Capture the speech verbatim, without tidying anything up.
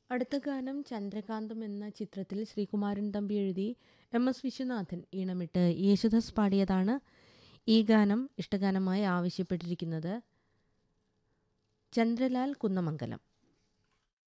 അടുത്ത ഗാനം ചന്ദ്രകാന്തം എന്ന ചിത്രത്തിൽ ശ്രീകുമാരൻ തമ്പി എഴുതി എം എസ് വിശ്വനാഥൻ ഈണമിട്ട് യേശുദാസ് പാടിയതാണ്. ഈ ഗാനം ഇഷ്ടഗാനമായി ആവശ്യപ്പെട്ടിരിക്കുന്നത് ചന്ദ്രലാൽ കുന്നമംഗലം.